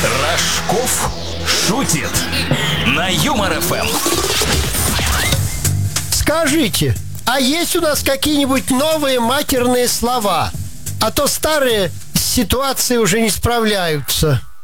Рожков шутит на Юмор ФМ. Скажите, а есть у нас какие-нибудь новые матерные слова? А то старые с ситуацией уже не справляются.